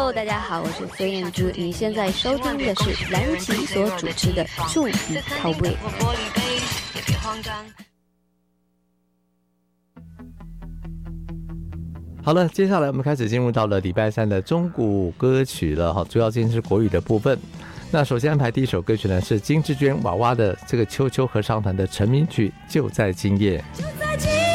Hello， 大家好，我是孙燕姿，你现在收听的是蓝奇所主持的《触笔靠背》。 好了，接下来我们开始进入到了礼拜三的中古歌曲了，主要今天是国语的部分。那首先安排第一首歌曲呢，是金志娟娃娃的这个秋秋合唱团的成名曲《就在今夜》。就在今夜